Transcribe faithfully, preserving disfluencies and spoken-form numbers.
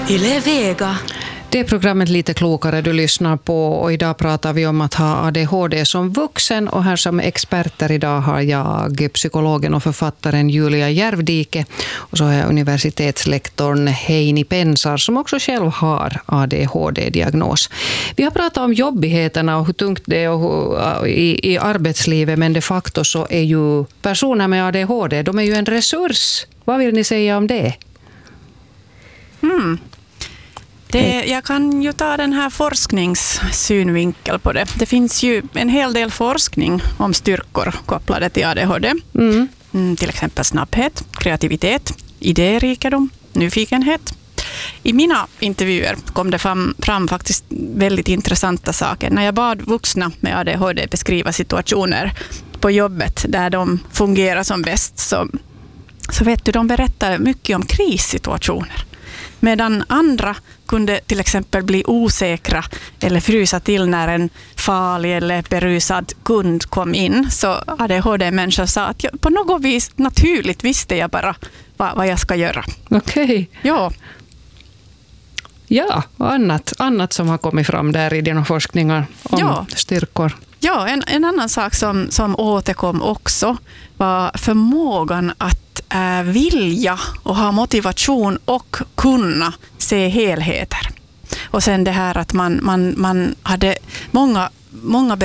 Yle Vega. Det är programmet Lite klokare du lyssnar på, och idag pratar vi om att ha A D H D som vuxen, och här som experter idag har jag psykologen och författaren Julia Järvdike, och så har jag universitetslektorn Heini Pensar som också själv har A D H D-diagnos. Vi har pratat om jobbigheterna och hur tungt det är och hur, i, i arbetslivet, men de facto så är ju personer med A D H D, de är ju en resurs. Vad vill ni säga om det? Mm. Det, jag kan ju ta den här forskningssynvinkel på det. Det finns ju en hel del forskning om styrkor kopplade till A D H D. Mm. Mm, till exempel snabbhet, kreativitet, idérikedom, nyfikenhet. I mina intervjuer kom det fram, fram faktiskt väldigt intressanta saker. När jag bad vuxna med A D H D beskriva situationer på jobbet där de fungerar som bäst, så, så vet du, de berättar mycket om krissituationer. Medan andra kunde till exempel bli osäkra eller frysa till när en farlig eller berusad kund kom in, så A D H D-människor sa att jag, på något vis naturligt visste jag bara vad, vad jag ska göra. Okej. Okay. Ja. Ja, och annat, annat som har kommit fram där i dina forskningar om ja. styrkor. Ja, en, en annan sak som, som återkom också var förmågan att äh, vilja och ha motivation och kunna se helheter. Och sen det här att man, man, man hade många, många